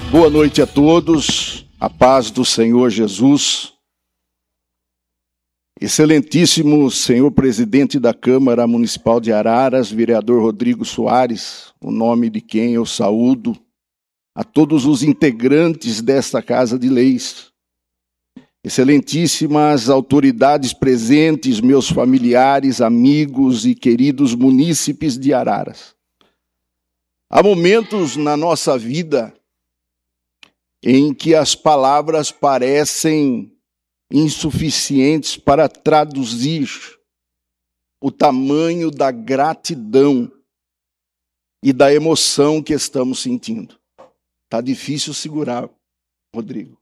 Boa noite a todos, a paz do Senhor Jesus. Excelentíssimo senhor presidente da Câmara Municipal de Araras, vereador Rodrigo Soares, o nome de quem eu saúdo, a todos os integrantes desta Casa de Leis. Excelentíssimas autoridades presentes, meus familiares, amigos e queridos munícipes de Araras. Há momentos na nossa vida em que as palavras parecem insuficientes para traduzir o tamanho da gratidão e da emoção que estamos sentindo. Está difícil segurar, Rodrigo.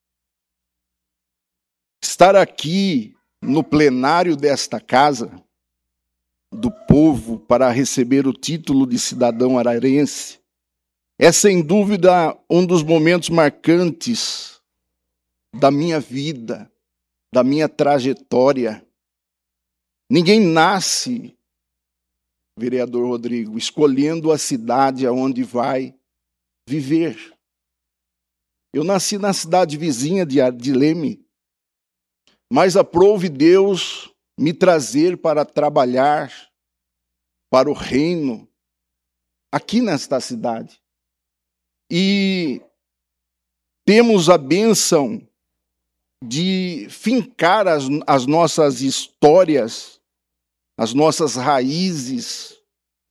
Estar aqui no plenário desta casa, do povo, para receber o título de cidadão ararense, é sem dúvida um dos momentos marcantes da minha vida, da minha trajetória. Ninguém nasce, vereador Rodrigo, escolhendo a cidade aonde vai viver. Eu nasci na cidade vizinha de Leme, mas aprouve Deus me trazer para trabalhar para o reino aqui nesta cidade. E temos a bênção de fincar as nossas histórias, as nossas raízes,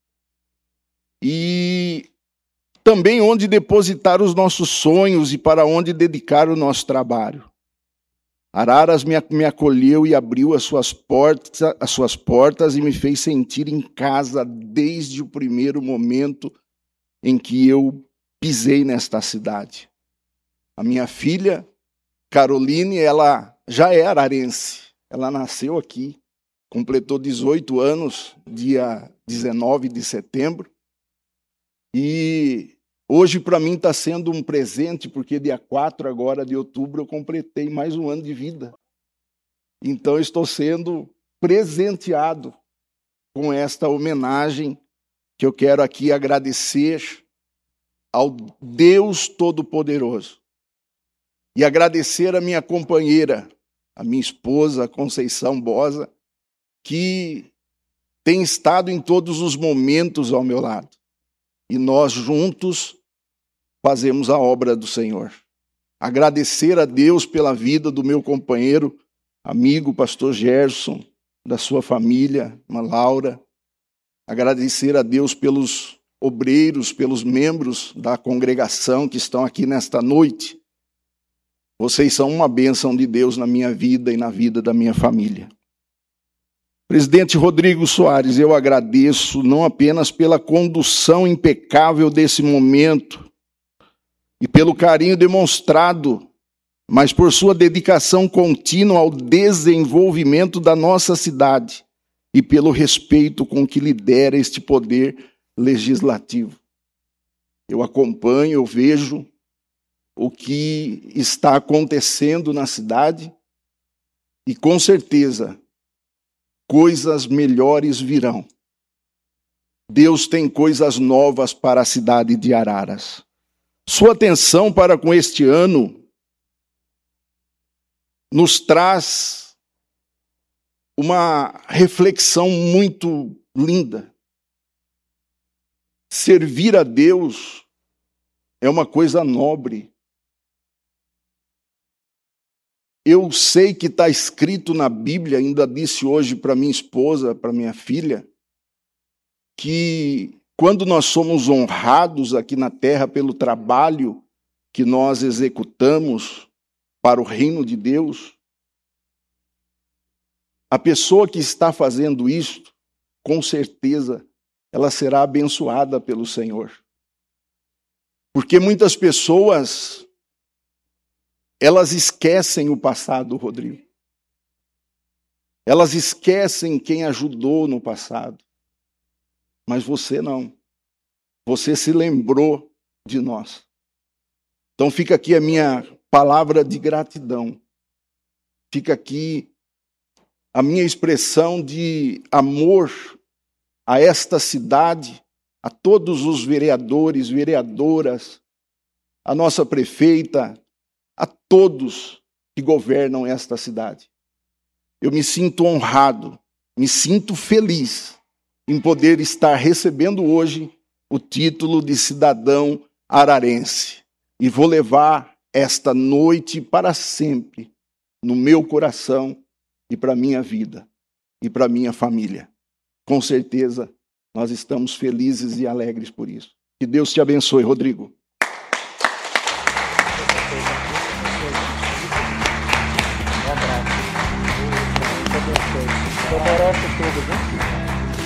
e também onde depositar os nossos sonhos e para onde dedicar o nosso trabalho. Araras me acolheu e abriu as suas portas e me fez sentir em casa desde o primeiro momento em que eu pisei nesta cidade. A minha filha, Caroline, ela já é ararense. Ela nasceu aqui, completou 18 anos, dia 19 de setembro. E hoje, para mim, está sendo um presente, porque dia 4 agora de outubro eu completei mais um ano de vida. Então, eu estou sendo presenteado com esta homenagem que eu quero aqui agradecer ao Deus Todo-Poderoso. E agradecer a minha companheira, a minha esposa, Conceição Bosa, que tem estado em todos os momentos ao meu lado. E nós juntos fazemos a obra do Senhor. Agradecer a Deus pela vida do meu companheiro, amigo, pastor Gerson, da sua família, a Laura. Agradecer a Deus pelos obreiros, pelos membros da congregação que estão aqui nesta noite. Vocês são uma bênção de Deus na minha vida e na vida da minha família. Presidente Rodrigo Soares, eu agradeço não apenas pela condução impecável desse momento e pelo carinho demonstrado, mas por sua dedicação contínua ao desenvolvimento da nossa cidade e pelo respeito com que lidera este poder legislativo. Eu acompanho, eu vejo o que está acontecendo na cidade e, com certeza, coisas melhores virão. Deus tem coisas novas para a cidade de Araras. Sua atenção para com este ano nos traz uma reflexão muito linda. Servir a Deus é uma coisa nobre. Eu sei que está escrito na Bíblia, ainda disse hoje para minha esposa, para minha filha, que quando nós somos honrados aqui na terra pelo trabalho que nós executamos para o reino de Deus, a pessoa que está fazendo isto, com certeza, ela será abençoada pelo Senhor. Porque muitas pessoas, elas esquecem o passado, Rodrigo. Elas esquecem quem ajudou no passado. Mas você não. Você se lembrou de nós. Então fica aqui a minha palavra de gratidão. Fica aqui a minha expressão de amor a esta cidade, a todos os vereadores, vereadoras, a nossa prefeita, a todos que governam esta cidade. Eu me sinto honrado, me sinto feliz em poder estar recebendo hoje o título de cidadão ararense. E vou levar esta noite para sempre no meu coração e para a minha vida e para a minha família. Com certeza, nós estamos felizes e alegres por isso. Que Deus te abençoe, Rodrigo. Um abraço. Deus te abençoe. Você merece tudo, viu?